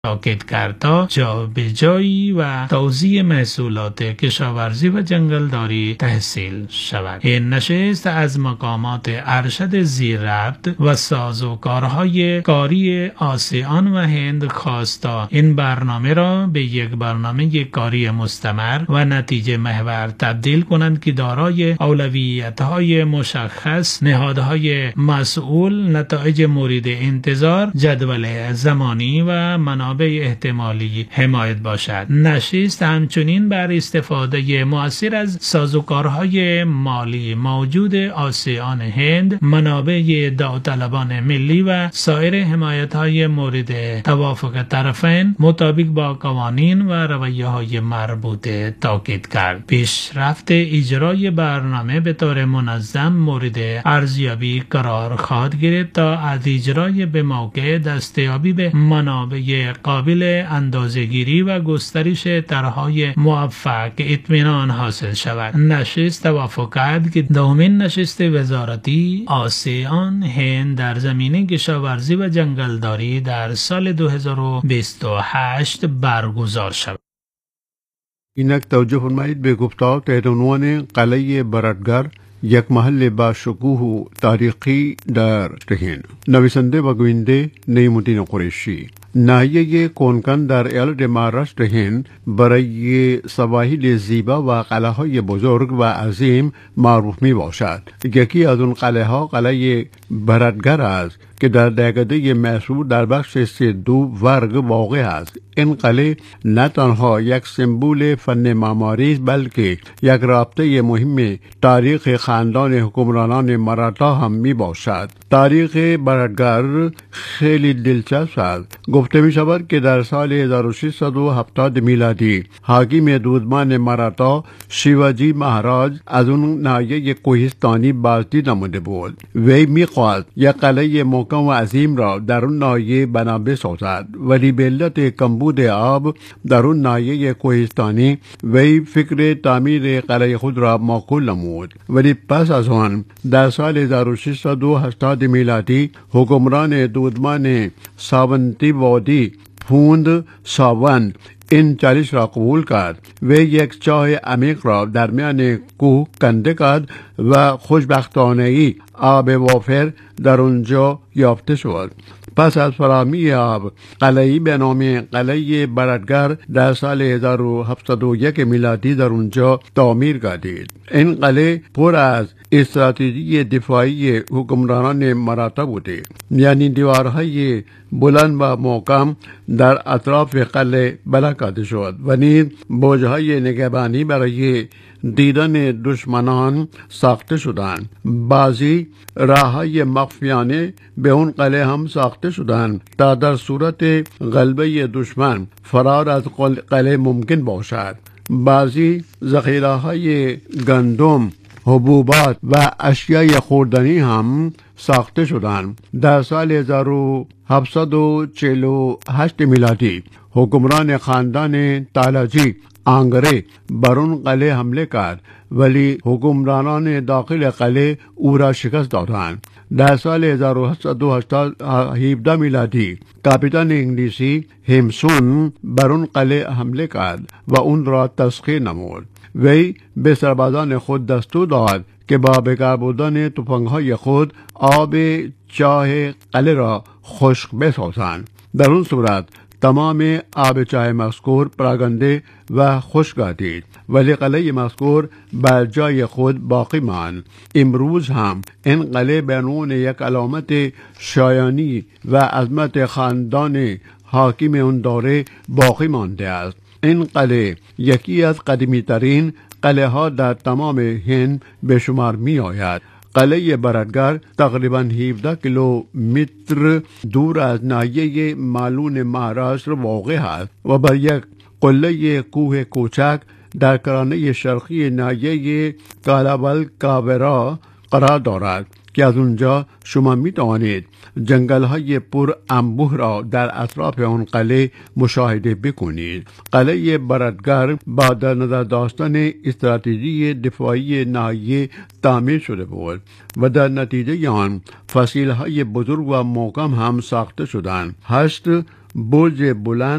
تاکید کرد تا جابجایی و توزیع محصولات کشاورزی و جنگلداری تحصیل شود. این نشست از مقامات ارشد زیرربط و سازوکارهای کاری آسیان و هند خواست تا این برنامه را به یک برنامه کاری مستمر و نتیجه محور تبدیل کنند که دارای اولویت‌های مشخص، نهادهای مسئول، نتایج مورد انتظار، جدول زمانی و منابع احتمالی حمایت باشد. نشست همچنین بر استفاده مؤثر از سازوکارهای مالی موجود آسیان هند، منابع داوطلبان ملی و سایر حمایت‌های مورد توافق طرفین مطابق با قوانین و رویه‌های مربوطه تاکید کرد. پیشرفت اجرای برنامه به طور منظم مورد ارزیابی قرار خواهد گرفت تا از اجرای به موقع دستیابی به منابع قابل اندازه‌گیری و گسترش طرح‌های موفق اطمینان حاصل شود. نشست توافق کرد که دومین نشست وزارتی آسیان هند در زمینه کشاورزی و جنگلداری در سال 2028 برگزار شود. اینک توجه فرمایید به گفتار تحت عنوان قلعه برادگر، یک محل با شکوه و تاریخی در هند. نویسنده و گوینده نعیم‌الدین قریشی. ناحیه کنکن در ایالت مهاراشتر هند برای سواحل زیبا و قلعه‌های بزرگ و عظیم معروف می باشد. یکی از اون قلعه‌ها قلعه برادگر است که در دهکده محصور در بخش سیدو ورگ واقع است. این قلعه نه تنها یک سمبول فن معماری است بلکه یک رابطه مهم تاریخ خاندان حکمرانان مراتا هم می باشد. تاریخ برادگر خیلی دلچسب است. گفته می شود که در سال 1670 میلادی حاکم دودمان مراتا شیواجی مهاراج از اون ناحیه کوهستانی بازدید نموده بود. وی می خواست یک قلعه محکم و عظیم را در اون ناحیه بنا بسازد، ولی به علت کمبود آب در اون ناحیه کوهستانی وی فکر تعمیر قلعه خود را معقول نمود. ولی پس از آن در سال 1680 میلادی حکمران دودمان ساونتی وادی پوند ساوند این چالش را قبول کرد و یک چاه عمیق را در میان کوه کنده کرد و خوشبختانه ای آب وافر در اونجا یافته شد. پس از فراهمی آب قلعه‌ای به نام قلعه برادگر در سال 1701 میلادی در اونجا تعمیر گردید. این قلعه پر از استراتژی دفاعی حکمرانان مراتا بوده، یعنی دیوارهای بلند و محکم در اطراف قلعه بنا کرده شد و نیز برج‌های نگهبانی برای دیدن دشمنان ساخته شدند. بعضی راه‌های مخفیانه به اون قلعه هم ساخته شدند تا در صورت غلبه دشمن فرار از قلعه ممکن باشد. بعضی ذخیره‌های گندم، حبوبات و اشیای خوردنی هم ساخته شدند. در سال 1748 میلادی حکمران خاندان تالاجی آنگره بر اون قلعه حمله کرد، ولی حکمرانان داخل قلعه او را شکست دادند. در سال 1717 میلادی کاپیتان انگلیسی همسون بر اون قلعه حمله کرد و اون را تسخیر نمود. وی به سربازان خود دستور داد که با بکار بردن تفنگ‌های خود آب چاه قلعه را خشک بسازند. در اون صورت تمام آب چاه مذکور پراگنده و خشک گردید، ولی قلعه مذکور بر جای خود باقی ماند. امروز هم این قلعه به عنوان یک علامت شایانی و عظمت خاندان حاکم اون دوره باقی مانده است. این قلعه یکی از قدیمی ترین قلعه ها در تمام هند به شمار می آید. قلعه برادگر تقریباً 17 کیلومتر دور از ناحیه مالون مهاراشتر واقع است و بر یک قله کوه کوچک در کرانه شرقی ناحیه کالاول کاورا قرار دارد که از اونجا شما می توانید جنگل های پر انبوه را در اطراف آن قلعه مشاهده بکنید. قلعه برادگر با در نظر داشتن استراتژی دفاعی ناحیه تعمیر شده بود و در نتیجه آن فسیل های بزرگ و محکم هم ساخته شدند. 8 برج بلند